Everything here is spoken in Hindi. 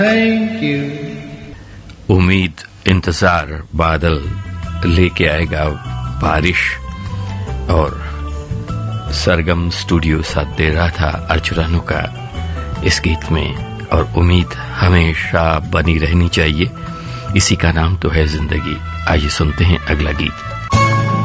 Thank you. उम्मीद इंतजार बादल लेके आएगा बारिश, और सरगम स्टूडियो साथ दे रहा था अर्चुरानू का इस गीत में, और उम्मीद हमेशा बनी रहनी चाहिए, इसी का नाम तो है जिंदगी। आइए सुनते हैं अगला गीत।